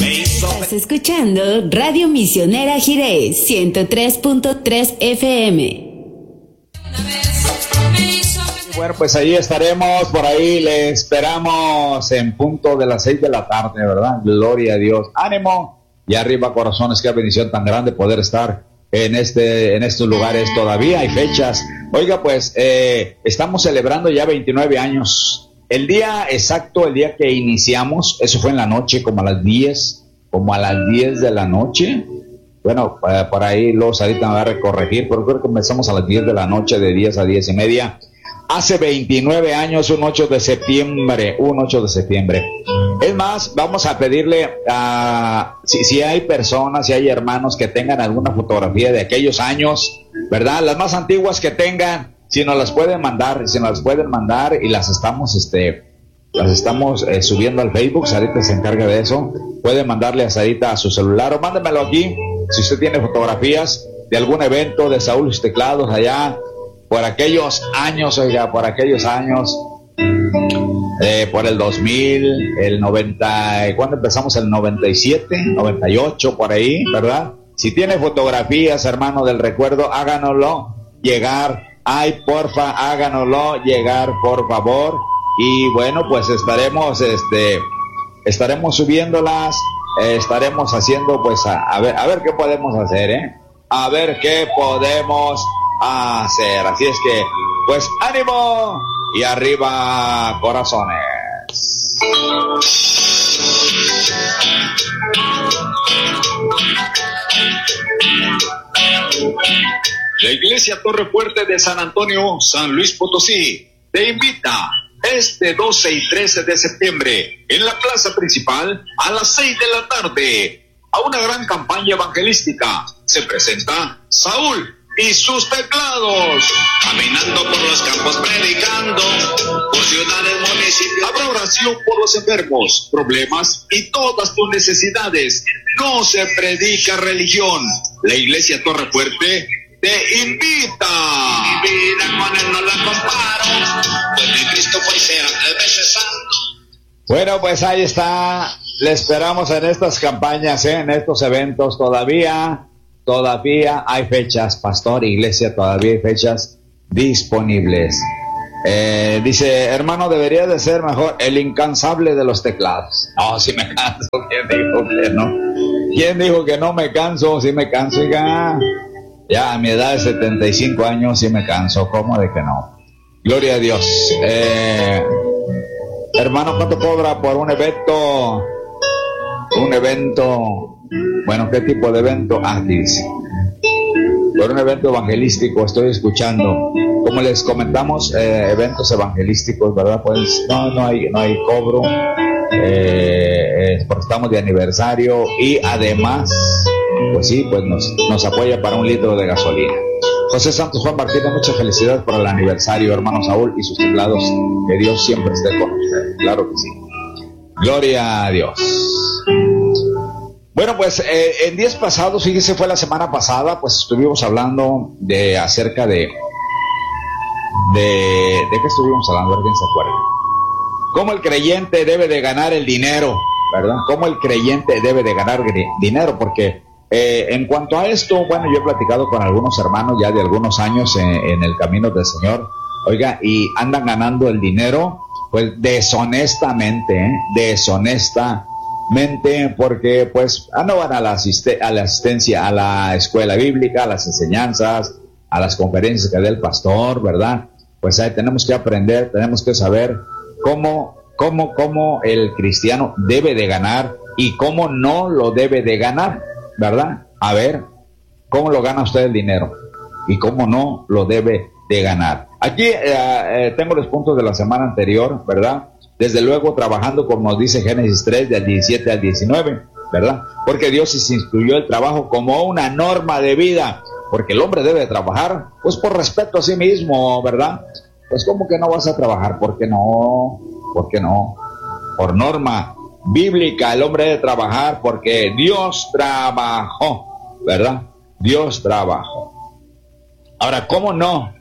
Estás escuchando Radio Misionera Jirés 103.3 FM. Bueno, pues ahí estaremos, por ahí le esperamos en punto de las 6 de la tarde, ¿verdad? Gloria a Dios. ¡Ánimo! Y arriba, corazones, qué bendición tan grande poder estar en estos lugares. Todavía hay fechas. Oiga, pues estamos celebrando ya 29 años. El día exacto, el día que iniciamos, eso fue en la noche, como a las 10 de la noche. Bueno, por ahí los ahorita me va a corregir, pero creo que comenzamos a las 10 de la noche, de 10 a 10 y media. Hace 29 años, un 8 de septiembre. Es más, vamos a pedirle si hay personas, si hay hermanos que tengan alguna fotografía de aquellos años, ¿verdad? Las más antiguas que tengan, si nos las pueden mandar y las estamos subiendo al Facebook. Sarita se encarga de eso. Puede mandarle a Sarita a su celular o mándemelo aquí, si usted tiene fotografías de algún evento de Saúl y sus teclados allá, por aquellos años, por el 2000, el 90, ¿cuándo empezamos? El 97, 98, por ahí, ¿verdad? Si tiene fotografías, hermano, del recuerdo, háganoslo llegar. Ay, porfa, háganoslo llegar, por favor. Y bueno, pues estaremos subiéndolas, estaremos haciendo, pues, a ver qué podemos hacer, a ver qué podemos hacer. Así es que, pues, ánimo y arriba, corazones. La Iglesia Torre Fuerte de San Antonio, San Luis Potosí, te invita este 12 y 13 de septiembre en la plaza principal a las 6 de la tarde a una gran campaña evangelística. Se presenta Saúl y sus teclados, caminando por los campos predicando, por ciudades, municipios. Habrá oración por los enfermos, problemas y todas tus necesidades. No se predica religión. La Iglesia Torre Fuerte te invita. Mi vida con él no la comparo, pues mi Cristo fue y será 3 veces santo. Bueno, pues ahí está. Le esperamos en estas campañas, en estos eventos. Todavía hay fechas, pastor, iglesia, todavía hay fechas disponibles. Dice, hermano, debería de ser mejor el incansable de los teclados. No, si me canso. ¿Quién dijo que no? ¿Quién dijo que no me canso? Si me canso, ya a mi edad de 75 años sí me canso. ¿Cómo de que no? Gloria a Dios. Hermano, ¿cuánto cobra por un evento? Bueno, ¿qué tipo de evento? Dice, por un evento evangelístico estoy escuchando. Como les comentamos, eventos evangelísticos, ¿verdad? Pues no hay cobro, porque estamos de aniversario y además, pues sí, pues nos apoya para 1 litro de gasolina. José Santos Juan Martínez, muchas felicidades por el aniversario, hermano Saúl y sus teclados. Que Dios siempre esté con usted, claro que sí. Gloria a Dios. Bueno, pues en días pasados, fíjese, fue la semana pasada, pues estuvimos hablando acerca de qué estuvimos hablando, ¿alguien se acuerda? Cómo el creyente debe de ganar el dinero, ¿verdad? Cómo el creyente debe de ganar dinero, porque en cuanto a esto, bueno, yo he platicado con algunos hermanos ya de algunos años en el camino del Señor, oiga, y andan ganando el dinero, pues deshonestamente, porque pues no van a la asistencia a la escuela bíblica, a las enseñanzas, a las conferencias que da el pastor, ¿verdad? Pues ahí tenemos que aprender, tenemos que saber cómo el cristiano debe de ganar y cómo no lo debe de ganar, ¿verdad? A ver, ¿cómo lo gana usted el dinero? Y cómo no lo debe de ganar. Aquí tengo los puntos de la semana anterior, ¿verdad? Desde luego trabajando, como nos dice Génesis 3, del 17 al 19, ¿verdad? Porque Dios instituyó el trabajo como una norma de vida, porque el hombre debe trabajar, pues por respeto a sí mismo, ¿verdad? Pues ¿cómo que no vas a trabajar? ¿Por qué no? Por norma bíblica el hombre debe trabajar porque Dios trabajó, ¿verdad? Dios trabajó. Ahora, ¿cómo no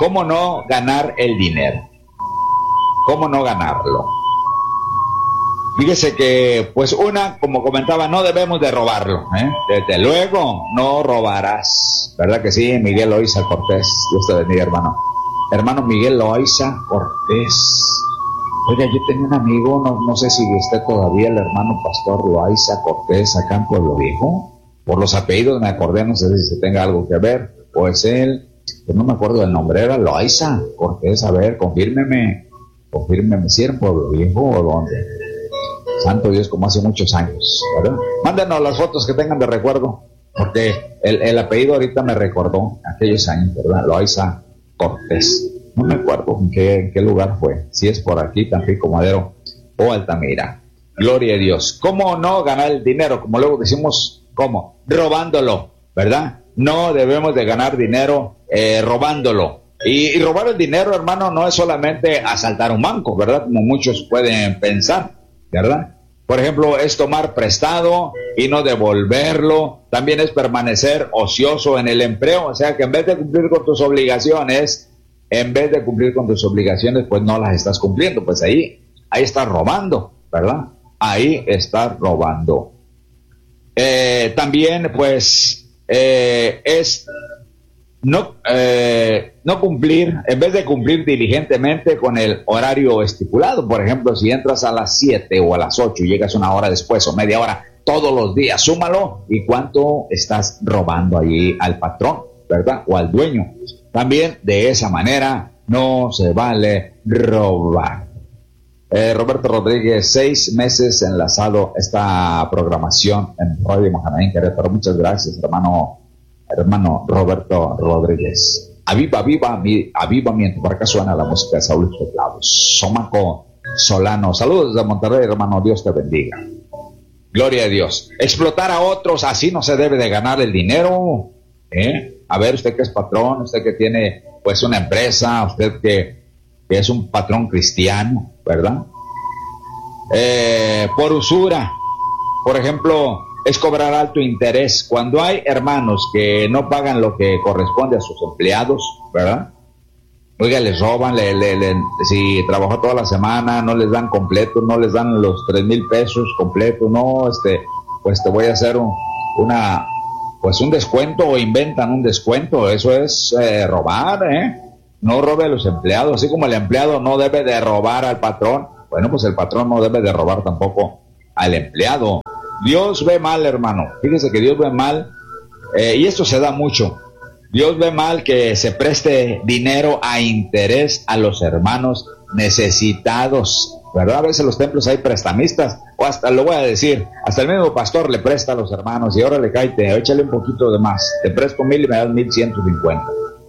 ganar el dinero? ¿Cómo no ganarlo? Fíjese que, pues como comentaba, no debemos de robarlo, Desde luego, no robarás, ¿verdad que sí? Miguel Loaiza Cortés, Dios te bendiga, hermano. Hermano Miguel Loaiza Cortés. Oiga, yo tenía un amigo, no sé si esté todavía el hermano pastor Loaiza Cortés acá en Pueblo Viejo. Por los apellidos me acordé, no sé si tenga algo que ver, o es él, pues no me acuerdo del nombre, era Loaiza Cortés. A ver, confírmeme, si era en Pueblo Viejo o dónde. Santo Dios, como hace muchos años, ¿verdad? Mándenos las fotos que tengan de recuerdo, porque el apellido ahorita me recordó aquellos años, ¿verdad? Loaiza Cortés. No me acuerdo en qué lugar fue, si es por aquí, Tampico, Madero o Altamira. Gloria a Dios. ¿Cómo no ganar el dinero? Como luego decimos, ¿cómo? Robándolo, ¿verdad? No debemos de ganar dinero robándolo. Y robar el dinero, hermano, no es solamente asaltar un banco, ¿verdad? Como muchos pueden pensar, ¿verdad? Por ejemplo, es tomar prestado y no devolverlo. También es permanecer ocioso en el empleo. O sea que en vez de cumplir con tus obligaciones, pues no las estás cumpliendo. Pues ahí estás robando, ¿verdad? Ahí estás robando. También, pues, es no cumplir, en vez de cumplir diligentemente con el horario estipulado. Por ejemplo, si entras a las 7 o a las 8 y llegas una hora después o media hora, todos los días, súmalo, y cuánto estás robando allí al patrón, ¿verdad? O al dueño. También de esa manera no se vale robar. Roberto Rodríguez, 6 meses enlazado esta programación en Radio Mahanaim Querétaro. Muchas gracias, hermano Roberto Rodríguez. Aviva mi embarca, suena la música de Saúl Teclados. Somaco Solano, saludos desde Monterrey, hermano, Dios te bendiga. Gloria a Dios. Explotar a otros, así no se debe de ganar el dinero. A ver, usted que es patrón, usted que tiene pues una empresa, usted que es un patrón cristiano, ¿verdad? Por usura, por ejemplo, es cobrar alto interés. Cuando hay hermanos que no pagan lo que corresponde a sus empleados, ¿verdad? Oiga, les roban, si trabajó toda la semana, no les dan completo, no les dan los 3,000 pesos completos, no, pues te voy a hacer un descuento, o inventan un descuento. Eso es robar, No robe a los empleados, así como el empleado no debe de robar al patrón, bueno, pues el patrón no debe de robar tampoco al empleado. Dios ve mal, hermano. Fíjese que Dios ve mal, y esto se da mucho. Dios ve mal que se preste dinero a interés a los hermanos necesitados, ¿verdad? A veces los templos hay prestamistas, o hasta, lo voy a decir, hasta el mismo pastor le presta a los hermanos, y ahora le cae, échale un poquito de más, te presto 1,000 y me das 1,150.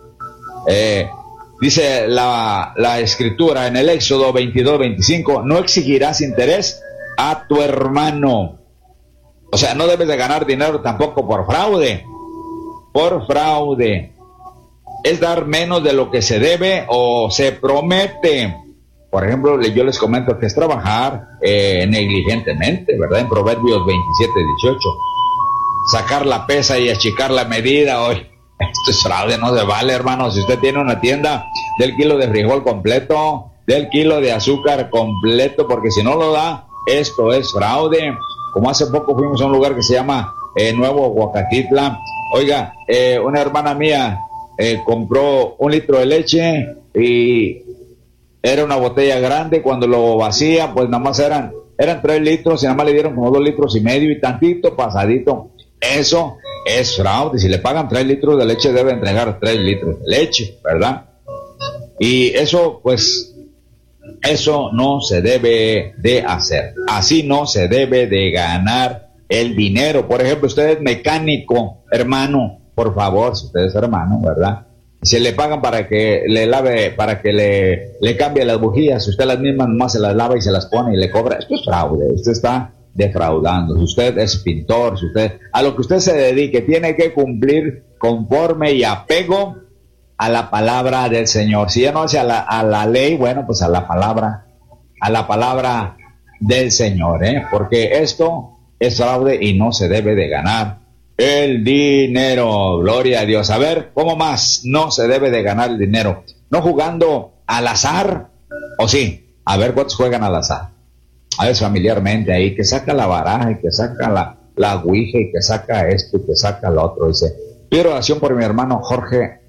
Dice la escritura en el Éxodo 22:25, no exigirás interés a tu hermano. O sea, no debes de ganar dinero tampoco por fraude. Por fraude. Es dar menos de lo que se debe o se promete. Por ejemplo, yo les comento que es trabajar negligentemente, ¿verdad? En Proverbios 27:18. Sacar la pesa y achicar la medida. Hoy, esto es fraude, no se vale, hermano. Si usted tiene una tienda, del kilo de frijol completo, del kilo de azúcar completo, porque si no lo da, esto es fraude. Como hace poco fuimos a un lugar que se llama Nuevo Huacatitla. Oiga, una hermana mía compró 1 litro de leche y era una botella grande. Cuando lo vacía, pues nada más eran 3 litros y nada más le dieron como 2,5 litros y tantito pasadito. Eso es fraude. Si le pagan 3 litros de leche, debe entregar 3 litros de leche, ¿verdad? Y eso, pues, eso no se debe de hacer. Así no se debe de ganar el dinero. Por ejemplo, usted es mecánico, hermano, por favor, si usted es hermano, ¿verdad? Se le pagan para que le lave, para que le cambie las bujías. Usted las mismas nomás se las lava y se las pone y le cobra. Esto es fraude. Usted está defraudando. Si usted es pintor, si usted, a lo que usted se dedique, tiene que cumplir conforme y apego a la palabra del Señor. Si ya no hace a la ley, bueno, pues a la palabra del Señor, porque esto es fraude y no se debe de ganar el dinero. Gloria a Dios. A ver, ¿cómo más no se debe de ganar el dinero? No jugando al azar, ¿o sí? A ver, ¿cuántos juegan al azar? a veces familiarmente ahí, que saca la baraja y que saca la ouija y que saca esto y que saca lo otro. Dice, pido oración por mi hermano Jorge.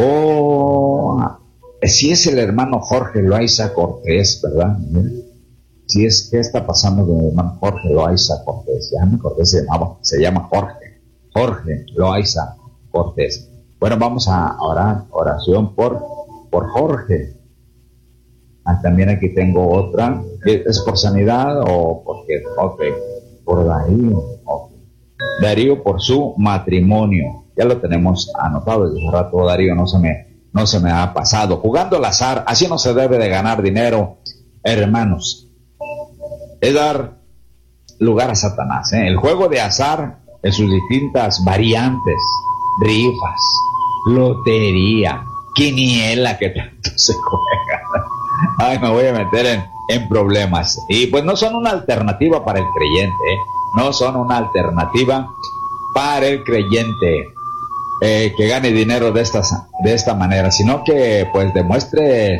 Si es el hermano Jorge Loaiza Cortés, ¿verdad? Si es, ¿qué está pasando con el hermano Jorge Loaiza Cortés? Ya me acordé, se llama Jorge Loaiza Cortés. Bueno, vamos a orar, oración por Jorge. También aquí tengo otra. ¿Es por sanidad o por qué? Ok, por Darío. Okay. Darío por su matrimonio. Ya lo tenemos anotado desde hace rato. Darío no se me ha pasado. Jugando al azar, así no se debe de ganar dinero, hermanos. Es dar lugar a Satanás, ¿eh? El juego de azar en sus distintas variantes, rifas, lotería, quiniela, que tanto se juega. Ay, me voy a meter en problemas. Y pues no son una alternativa para el creyente, ¿eh? No son una alternativa para el creyente que gane dinero de esta manera, sino que pues demuestre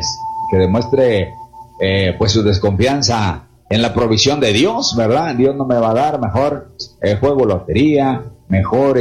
pues su desconfianza en la provisión de Dios, ¿verdad? Dios no me va a dar, mejor juego lotería, mejor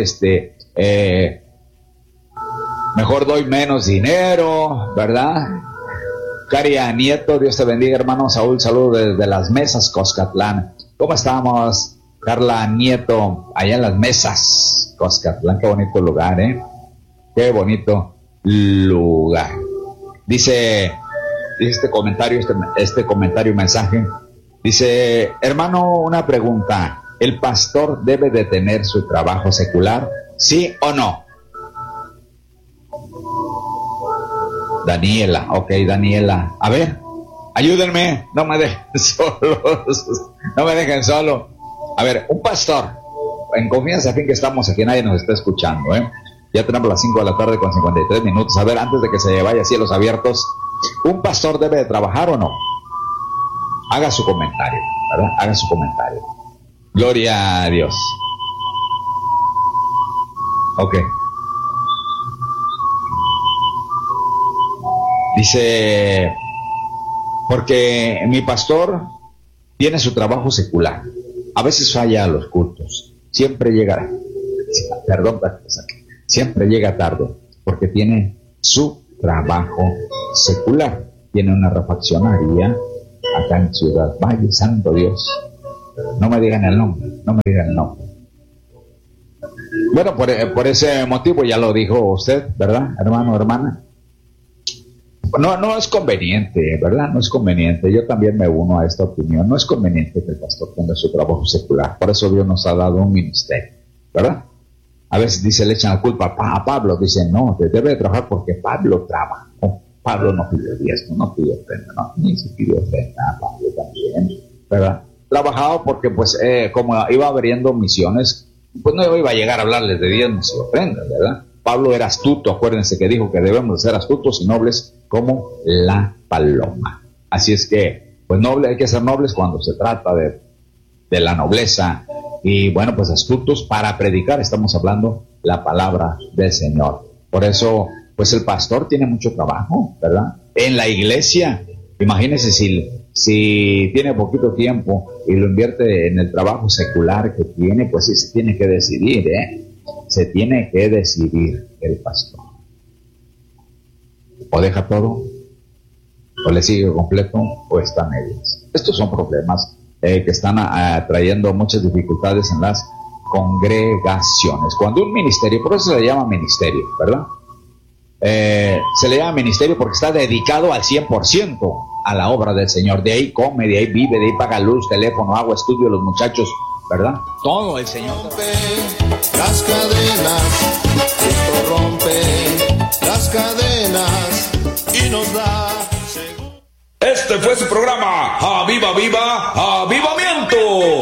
mejor doy menos dinero, ¿verdad? Caria Nieto, Dios te bendiga, hermano Saúl, saludo desde Las Mesas, Coscatlán. ¿Cómo estamos, Carla Nieto, allá en Las Mesas, Coscatlán? Qué bonito lugar, ¿eh? Qué bonito lugar. Dice este comentario, mensaje. Dice, hermano, una pregunta. ¿El pastor debe de tener su trabajo secular? ¿Sí o no? Daniela, ok, Daniela. A ver, ayúdenme, no me dejen solo. A ver, un pastor, en confianza, a fin que estamos aquí, nadie nos está escuchando, ¿eh? Ya tenemos las 5 de la tarde con 53 minutos. A ver, antes de que se vaya a cielos abiertos, ¿un pastor debe de trabajar o no? Haga su comentario, ¿verdad? Haga su comentario. Gloria a Dios. Ok. Dice, porque mi pastor tiene su trabajo secular. A veces falla a los cultos. Siempre llega tarde, porque tiene su trabajo secular. Tiene una refaccionaria acá en Ciudad Valle, santo Dios. No me digan el nombre. Bueno, por ese motivo ya lo dijo usted, ¿verdad, hermano, hermana? No es conveniente, ¿verdad? No es conveniente. Yo también me uno a esta opinión. No es conveniente que el pastor tenga su trabajo secular. Por eso Dios nos ha dado un ministerio, ¿verdad? A veces le echan la culpa a Pablo. Dicen, no, te debe de trabajar porque Pablo trabaja. Pablo no pidió diezmo, no pidió ofrenda, no, ni se pidió ofrenda. Pablo también, ¿verdad? Trabajaba porque, pues, como iba abriendo misiones, pues no iba a llegar a hablarles de diezmos y ofrendas, ¿verdad? Pablo era astuto, acuérdense que dijo que debemos ser astutos y nobles como la paloma. Así es que, pues hay que ser nobles cuando se trata de la nobleza. Y bueno, pues astutos para predicar, estamos hablando la palabra del Señor. Por eso, pues el pastor tiene mucho trabajo, ¿verdad? En la iglesia, imagínense si tiene poquito tiempo y lo invierte en el trabajo secular que tiene, pues sí se tiene que decidir, ¿eh? Se tiene que decidir el pastor. O deja todo, o le sigue completo, o está a medias. Estos son problemas que están trayendo muchas dificultades en las congregaciones. Cuando un ministerio, por eso se le llama ministerio, ¿verdad? Se le llama ministerio porque está dedicado al 100% a la obra del Señor. De ahí come, de ahí vive, de ahí paga luz, teléfono, agua, estudio, los muchachos, ¿verdad? Todo el Señor. Rompe las cadenas, Cristo rompe las cadenas y nos da. Este fue su programa, Aviva Viva Avivamiento.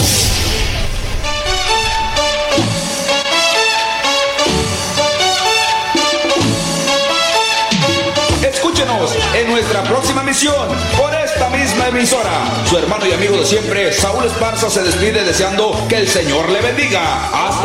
Escúchenos en nuestra próxima emisión por esta misma emisora. Su hermano y amigo de siempre, Saúl Esparza, se despide deseando que el Señor le bendiga. Hasta